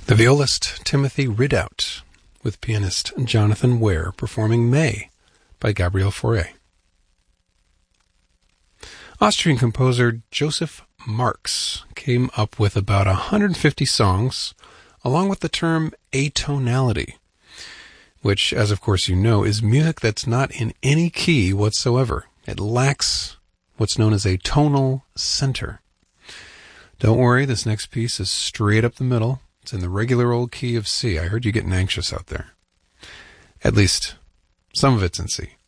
The violist Timothy Ridout with pianist Jonathan Ware performing May by Gabriel Fauré. Austrian composer Joseph Marx came up with about 150 songs along with the term atonality, which, as of course you know, is music that's not in any key whatsoever. It lacks what's known as a tonal center. Don't worry, this next piece is straight up the middle. It's in the regular old key of C. I heard you getting anxious out there. At least, some of it's in C.